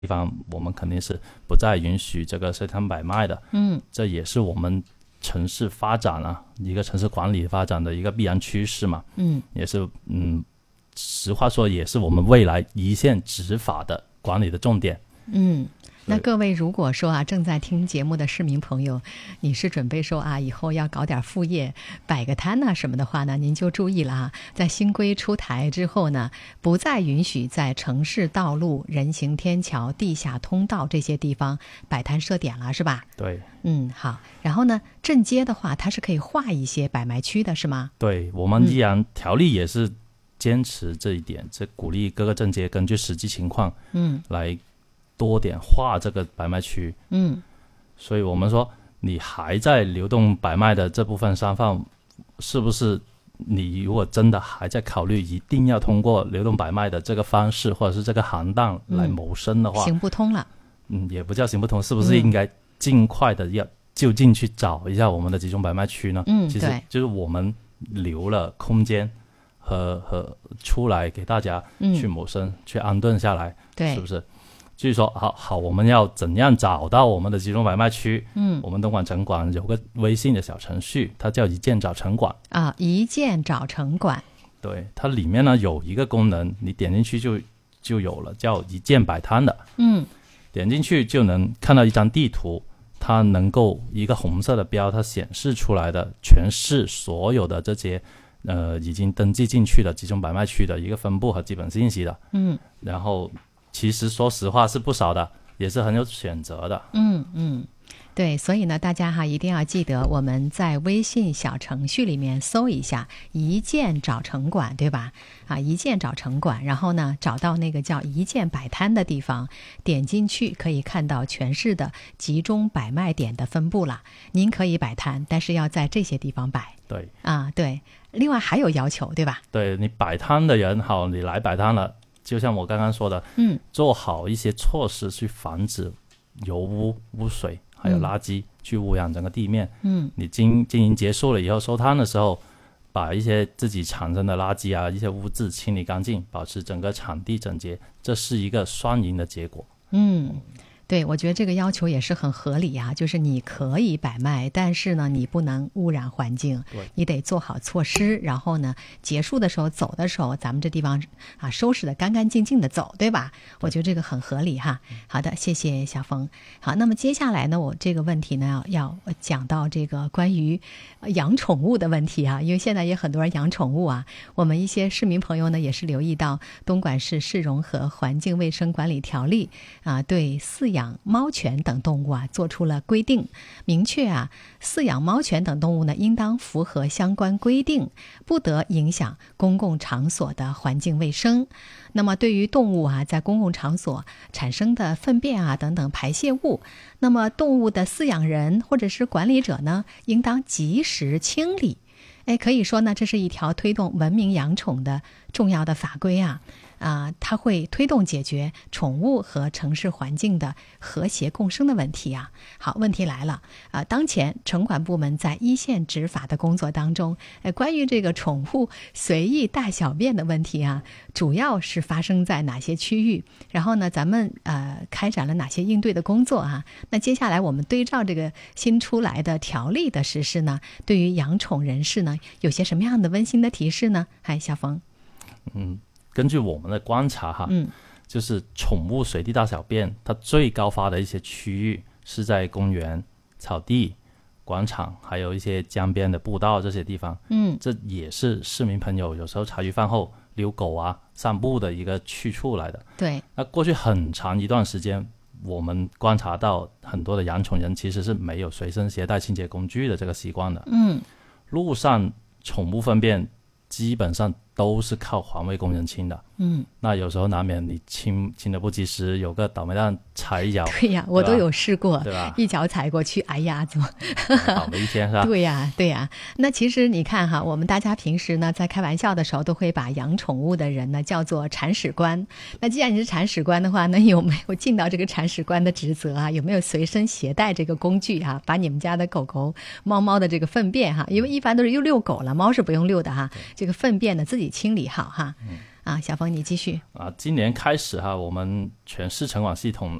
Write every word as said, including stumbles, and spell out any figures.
地方我们肯定是不再允许这个随摊摆卖的。 嗯， 这也是我们城市发展啊，一个城市管理发展的一个必然趋势嘛。 嗯， 也是嗯，实话说也是我们未来一线执法的管理的重点。 嗯。那各位如果说啊正在听节目的市民朋友，你是准备说啊以后要搞点副业摆个摊呐什么的话呢，您就注意了啊，在新规出台之后呢，不再允许在城市道路、人行天桥、地下通道这些地方摆摊设点了，是吧？ 对。 嗯，好。然后呢，镇街的话它是可以划一些摆卖区的，是吗？ 对，我们依然条例也是坚持这一点，这鼓励各个镇街根据实际情况嗯来多点划这个摆卖区。 嗯， 所以我们说你还在流动摆卖的这部分商贩，是不是你如果真的还在考虑一定要通过流动摆卖的这个方式或者是这个行当来谋生的话、 嗯、行不通了。 嗯，也不叫行不通，是不是应该尽快的要就近去找一下我们的集中摆卖区呢？ 嗯， 其实就是我们留了空间和和出来给大家去谋生、嗯、去安顿下来， 对， 是不是？至于说好好我们要怎样找到我们的集中摆卖区，嗯，我们东莞城管有个微信的小程序，它叫一键找城管啊，一键找城管。 对，它里面呢有一个功能，你点进去就就有了，叫一键摆摊的。嗯，点进去就能看到一张地图，它能够一个红色的标，它显示出来的全市所有的这些呃已经登记进去的集中摆卖区的一个分布和基本信息的。嗯，然后其实说实话是不少的，也是很有选择的。 嗯嗯，对，所以呢大家哈一定要记得，我们在微信小程序里面搜一下一键找城管，对吧？啊，一键找城管，然后呢找到那个叫一键摆摊的地方，点进去可以看到全市的集中摆卖点的分布了。您可以摆摊，但是要在这些地方摆。 对啊，对，另外还有要求，对吧？ 对，你摆摊的人好，你来摆摊了，就像我刚刚说的，嗯，做好一些措施去防止油污、污水还有垃圾去污染整个地面。嗯，你经经营结束了以后，收摊的时候，把一些自己产生的垃圾啊、一些污渍清理干净，保持整个场地整洁，这是一个双赢的结果。嗯。 对，我觉得这个要求也是很合理啊，就是你可以摆卖，但是呢你不能污染环境，你得做好措施，然后呢结束的时候走的时候咱们这地方啊收拾的干干净净的走，对吧？我觉得这个很合理哈。好的，谢谢小冯。好，那么接下来呢我这个问题呢要讲到这个关于养宠物的问题啊，因为现在也很多人养宠物啊，我们一些市民朋友呢也是留意到东莞市市容和环境卫生管理条例啊对饲养养猫犬等动物啊做出了规定，明确啊饲养猫犬等动物呢应当符合相关规定，不得影响公共场所的环境卫生。那么对于动物啊在公共场所产生的粪便啊等等排泄物，那么动物的饲养人或者是管理者呢应当及时清理。哎，可以说呢这是一条推动文明养宠的重要的法规啊。啊，它会推动解决宠物和城市环境的和谐共生的问题啊。好，问题来了啊，当前城管部门在一线执法的工作当中，呃，关于这个宠物随意大小便的问题啊，主要是发生在哪些区域？然后呢，咱们呃开展了哪些应对的工作啊？那接下来我们对照这个新出来的条例的实施呢，对于养宠人士呢，有些什么样的温馨的提示呢？嗨，小冯。 嗯。根据我们的观察哈， 嗯， 就是宠物随地大小便，它最高发的一些区域是在公园、草地、广场，还有一些江边的步道这些地方。嗯，这也是市民朋友有时候茶余饭后遛狗啊、散步的一个去处来的。 对， 那过去很长一段时间，我们观察到很多的养宠人其实是没有随身携带清洁工具的这个习惯的。 嗯， 路上宠物粪便基本上都是靠环卫工人清的。嗯，那有时候难免你清清的不及时，有个倒霉蛋踩一脚。 对呀，我都有试过， 对吧？ 一脚踩过去，哎呀，怎么倒霉一天是吧？ 对呀，对呀。那其实你看哈，我们大家平时呢在开玩笑的时候，都会把养宠物的人呢叫做铲屎官。那既然你是铲屎官的话，那有没有尽到这个铲屎官的职责啊？有没有随身携带这个工具哈、啊，把你们家的狗狗、猫猫的这个粪便哈，因为一般都是又遛狗了，猫是不用遛的哈，这个粪便呢自己清理好哈。嗯啊，小峰你继续。 啊，今年开始哈，我们全市城管系统